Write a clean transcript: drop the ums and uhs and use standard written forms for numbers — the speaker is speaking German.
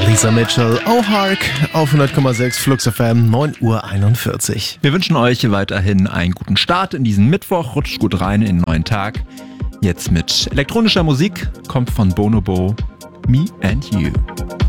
Lisa Mitchell, Oh Hark, auf 100,6 Flux FM, 9:41 Uhr. Wir wünschen euch weiterhin einen guten Start in diesen Mittwoch. Rutscht gut rein in den neuen Tag. Jetzt mit elektronischer Musik, kommt von Bonobo, Me and You.